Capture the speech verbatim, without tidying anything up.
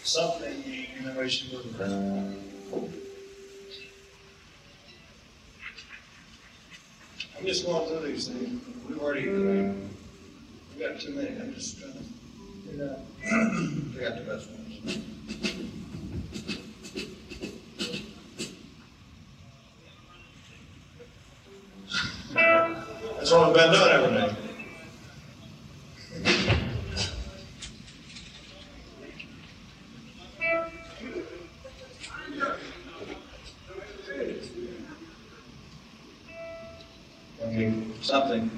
something in the way she moved. I'm just going through these things. We've already, we've got too many. I'm just trying to figure out. Figure out the best ones. That's what I've been doing every day. Okay, something.